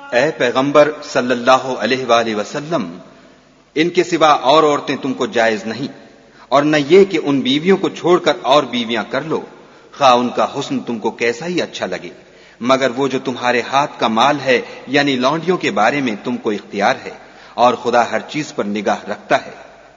ऐ पैगंबर सल्लल्लाहु अलैहि वसल्लम, इनके सिवा और औरतें तुमको जायज नहीं, और न ये कि उन बीवियों को छोड़कर और बीवियां कर लो, खा उनका हुस्न तुमको कैसा ही अच्छा लगे, मगर वो जो तुम्हारे हाथ का माल है यानी लौंडियों के बारे में तुमको इख्तियार है, और खुदा हर चीज पर निगाह रखता है।